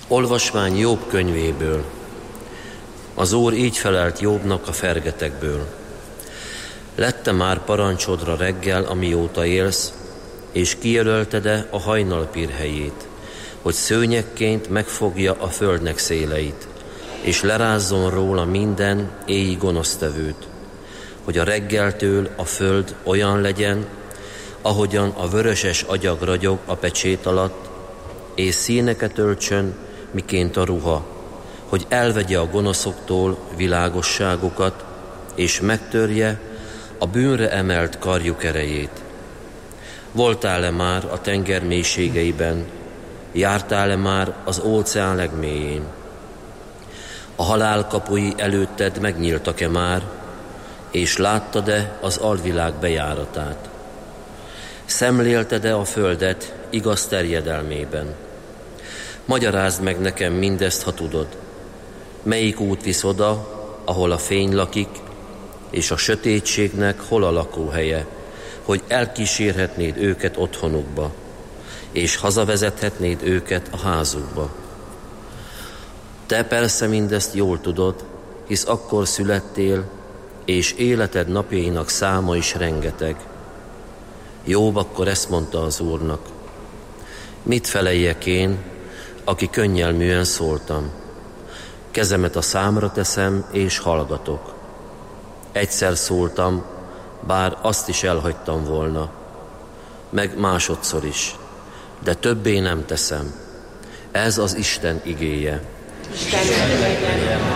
Olvasmány Jobb könyvéből. Az Úr így felelt Jobbnak a fergetekből. Lette már parancsodra reggel, amióta élsz, és kijelölted-e a hajnalpír helyét, hogy szőnyegként megfogja a földnek széleit, és lerázzon róla minden éji gonosztevőt, hogy a reggeltől a föld olyan legyen, ahogyan a vöröses agyag ragyog a pecsét alatt, és színeket öltsön, miként a ruha, hogy elvegye a gonoszoktól világosságukat, és megtörje a bűnre emelt karjuk erejét. Voltál-e már a tenger mélységeiben? Jártál-e már az óceán legmélyén? A halál kapui előtted megnyíltak-e már, és láttad-e az alvilág bejáratát? Szemlélted-e a földet igaz terjedelmében? Magyarázd meg nekem mindezt, ha tudod. Melyik út visz oda, ahol a fény lakik, és a sötétségnek hol a lakóhelye, hogy elkísérhetnéd őket otthonukba, és hazavezethetnéd őket a házukba. Te persze mindezt jól tudod, hisz akkor születtél, és életed napjainak száma is rengeteg. Jobb akkor ezt mondta az Úrnak: mit feleljek én, aki könnyelműen szóltam? Kezemet a számra teszem, és hallgatok. Egyszer szóltam, bár azt is elhagytam volna, meg másodszor is, de többé nem teszem. Ez az Isten igéje. Istenem legyen.